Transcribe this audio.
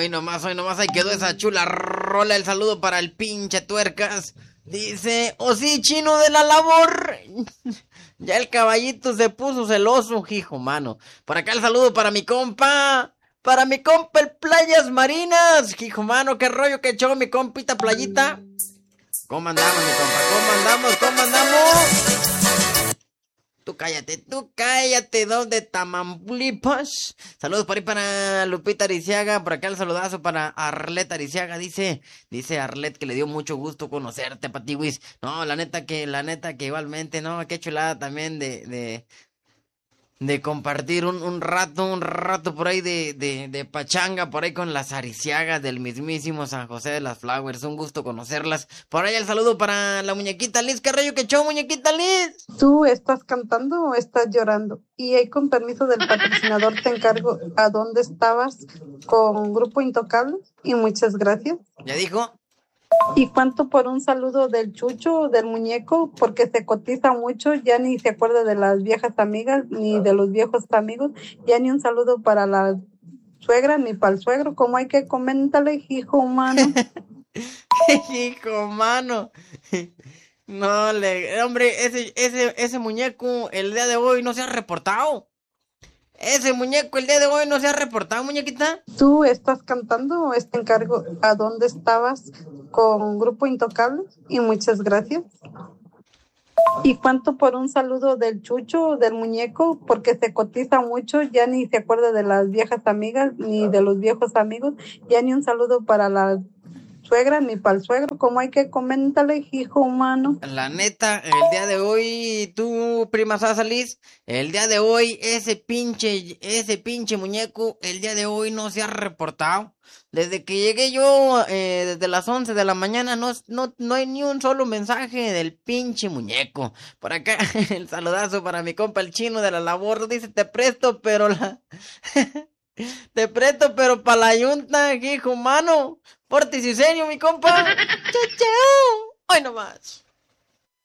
hoy nomás, ahí quedó esa chula rola. El saludo para el pinche tuercas. Dice, oh sí, chino de la labor. Ya el caballito se puso celoso, hijo, mano. Por acá el saludo para mi compa. Para mi compa el Playas Marinas. Hijo, mano, qué rollo que echó mi compita Playita. ¿Cómo andamos, mi compa? ¿Cómo andamos? ¿Cómo andamos? Tú cállate, dos de Tamaulipas. Saludos por ahí para Lupita Ariciaga, por acá el saludazo para Arlet Ariciaga, dice Arlet que le dio mucho gusto conocerte, Patiwis. No, la neta que igualmente, no, qué chulada también de compartir un rato por ahí de pachanga, por ahí con las Ariciagas del mismísimo San José de las Flowers. Un gusto conocerlas. Por ahí el saludo para la muñequita Liz. ¿Qué rollo que echó, muñequita Liz? ¿Tú estás cantando o estás llorando? Y ahí con permiso del patrocinador te encargo a dónde estabas con Grupo Intocable y muchas gracias. ¿Ya dijo? ¿Y cuánto por un saludo del Chucho, del muñeco? Porque se cotiza mucho, ya ni se acuerda de las viejas amigas, ni de los viejos amigos, ya ni un saludo para la suegra, ni para el suegro, como hay que comentarle, hijo humano. Hijo, mano. No, hombre, ese muñeco el día de hoy no se ha reportado. Ese muñeco el día de hoy no se ha reportado, muñequita. ¿Tú estás cantando o te encargo a dónde estabas con Grupo Intocable? Y muchas gracias. ¿Y cuánto por un saludo del Chucho, del muñeco? Porque se cotiza mucho, ya ni se acuerda de las viejas amigas, ni de los viejos amigos, ya ni un saludo para la suegra, ni para el suegro, como hay que comentarle, hijo humano. La neta, el día de hoy, tú, prima Sasa Liz, el día de hoy, ese pinche muñeco, el día de hoy no se ha reportado. Desde que llegué yo, desde las 11 de la mañana, no hay ni un solo mensaje del pinche muñeco. Por acá, el saludazo para mi compa el chino de la labor, dice, te presto, pero te presto, pero para la yunta, hijo humano. Portis y serio, mi compa. Chao, chao. Hoy nomás.